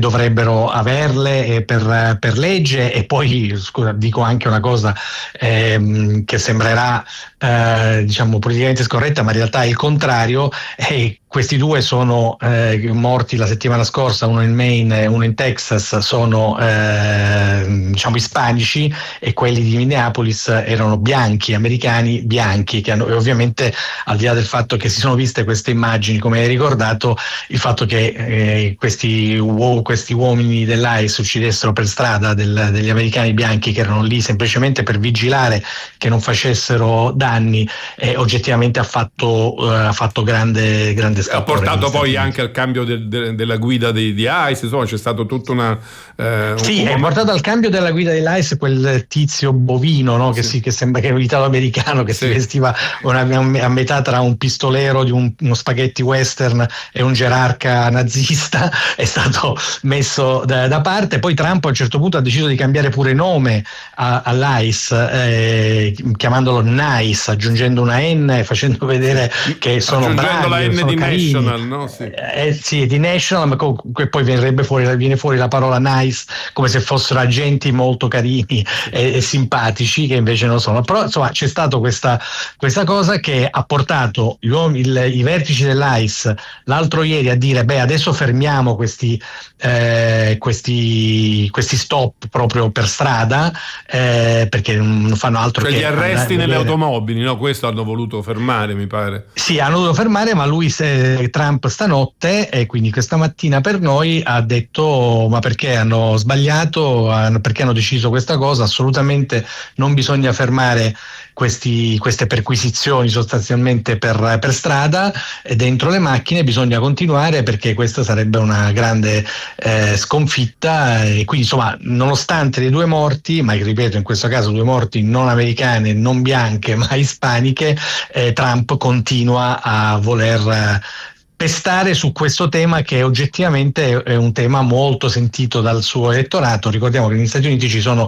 dovrebbero averle per legge. E poi, scusa, dico anche una cosa che sembrerà diciamo politicamente scorretta, ma in realtà è il contrario. Questi due sono morti la settimana scorsa, uno in Maine e uno in Texas, sono diciamo ispanici, e quelli di Minneapolis erano bianchi, americani bianchi, che hanno, e ovviamente, al di là del fatto che si sono viste queste immagini, come hai ricordato, il fatto che questi uomini dell'ICE uccidessero per strada degli americani bianchi che erano lì semplicemente per vigilare che non facessero danni, oggettivamente ha fatto grande scalpore. Ha portato poi anche al cambio della guida di ICE, insomma c'è stato tutta una... è portato al cambio della guida dell'ICE quel tizio bovino, no? Sì. che sembra che è un italo-americano, che si vestiva a metà tra un pistolero di uno spaghetti western e un gerarca nazista, è stato messo da parte. Poi Trump a un certo punto ha deciso di cambiare pure nome all'ICE, chiamandolo NICE, aggiungendo una N e facendo vedere che sono bravi, la N sono di carini. National, no? Sì, di National, ma poi viene fuori la parola nice, come se fossero agenti molto carini e simpatici, che invece non sono. Però insomma c'è stata questa cosa che ha portato i vertici dell'ICE l'altro ieri a dire: beh, adesso fermiamo questi stop proprio per strada, perché non fanno altro che gli arresti nelle automobili, no? Questo hanno voluto fermare, mi pare. Sì, hanno dovuto fermare, ma Trump stanotte, e quindi questa mattina per noi, ha detto: ma perché hanno sbagliato, perché hanno deciso questa cosa? Assolutamente non bisogna fermare queste perquisizioni sostanzialmente per strada e dentro le macchine, bisogna continuare, perché questa sarebbe una grande sconfitta. E quindi insomma, nonostante le due morti, ma ripeto, in questo caso due morti non americane, non bianche ma ispaniche, Trump continua a voler pestare su questo tema, che oggettivamente è un tema molto sentito dal suo elettorato. Ricordiamo che negli Stati Uniti ci sono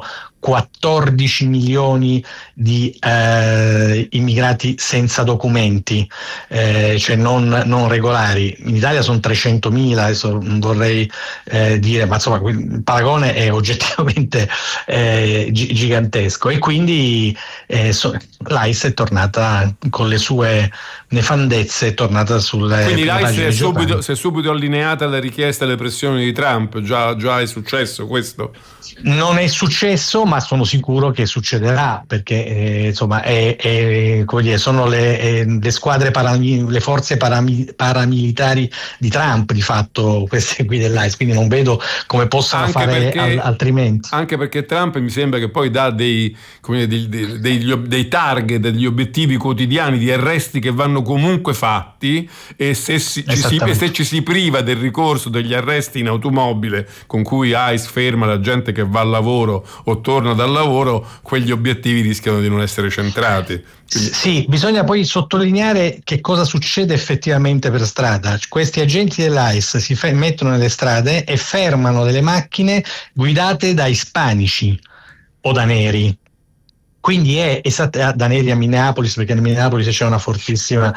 14 milioni di immigrati senza documenti, cioè non regolari. In Italia sono 300.000, adesso non vorrei dire, ma insomma il paragone è oggettivamente gigantesco, e quindi l'ICE è tornata con le sue nefandezze, è tornata sulle quindi l'ICE si è subito allineata alle richieste e alle pressioni di Trump. Già è successo questo? Non è successo, ma sono sicuro che succederà, perché insomma come dire, sono le squadre le forze paramilitari di Trump, di fatto, queste qui dell'ICE, quindi non vedo come possano fare altrimenti. Anche perché Trump mi sembra che poi dà dei target, degli obiettivi quotidiani di arresti che vanno comunque fatti, e se ci si priva del ricorso degli arresti in automobile, con cui ICE ferma la gente che va al lavoro o torna dal lavoro, quegli obiettivi rischiano di non essere centrati. Sì, bisogna poi sottolineare che cosa succede effettivamente per strada. Questi agenti dell'ICE si mettono nelle strade e fermano delle macchine guidate da ispanici o da neri. Quindi è da neri a Minneapolis, perché a Minneapolis c'è una fortissima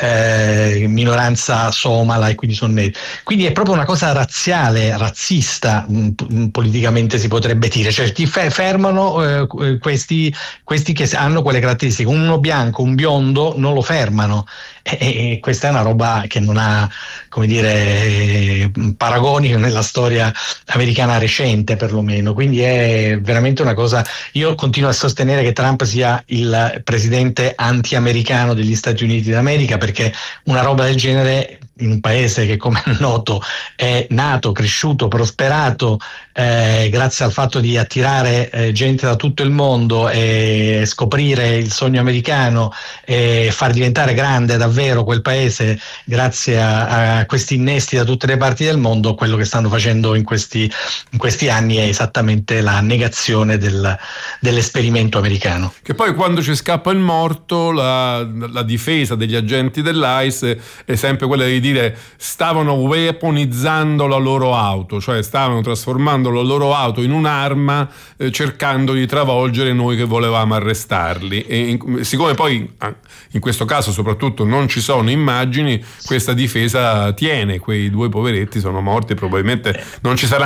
minoranza somala, e quindi sono neri. Quindi è proprio una cosa razziale, razzista, politicamente si potrebbe dire. Cioè ti fermano questi che hanno quelle caratteristiche. Uno bianco, un biondo non lo fermano. E questa è una roba che non ha, come dire, paragoni nella storia americana recente, perlomeno. Quindi è veramente una cosa. Io continuo a sostenere che Trump sia il presidente anti-americano degli Stati Uniti d'America, perché una roba del genere, in un paese che, come è noto, è nato, cresciuto, prosperato grazie al fatto di attirare gente da tutto il mondo e scoprire il sogno americano e far diventare grande davvero quel paese grazie a questi innesti da tutte le parti del mondo, quello che stanno facendo in questi anni è esattamente la negazione dell'esperimento americano. Che poi, quando ci scappa il morto, la difesa degli agenti dell'ICE è sempre quella di dire: stavano weaponizzando la loro auto, cioè stavano trasformando la loro auto in un'arma, cercando di travolgere noi che volevamo arrestarli. E siccome poi in questo caso soprattutto non ci sono immagini, questa difesa tiene. Quei due poveretti sono morti, probabilmente non ci sarà